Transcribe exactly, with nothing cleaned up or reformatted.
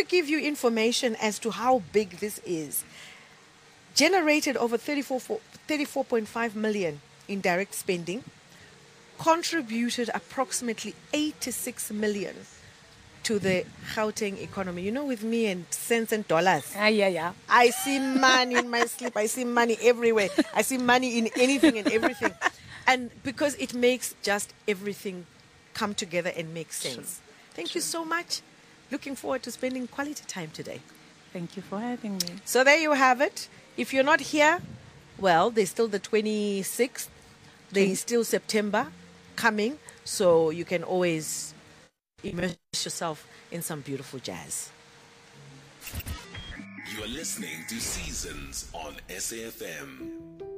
to give you information as to how big this is. Generated over thirty-four point five million in direct spending, contributed approximately eighty-six million to the Gauteng economy. You know, with me and cents and dollars. Ah, yeah, yeah. I see money in my sleep. I see money everywhere. I see money in anything and everything. And because it makes just everything come together and make sense. Sure. Thank Sure. you so much. Looking forward to spending quality time today. Thank you for having me. So there you have it. If you're not here, well, there's still the twenty-sixth. There's still September coming. So you can always immerse yourself in some beautiful jazz. You are listening to Seasons on S A F M.